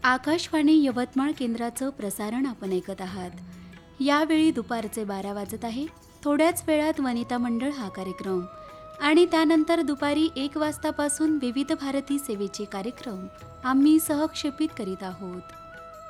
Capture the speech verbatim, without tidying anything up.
आकाशवाणी यवतमाळ केंद्राचं प्रसारण आपण ऐकत आहात। यावेळी दुपारचे बारा वाजत आहे। थोड्याच वेळात वनिता मंडळ हा कार्यक्रम आणि त्यानंतर दुपारी एक वाजतापासून विविध भारती सेवेचे कार्यक्रम आम्ही सहक्षेपित करीत आहोत।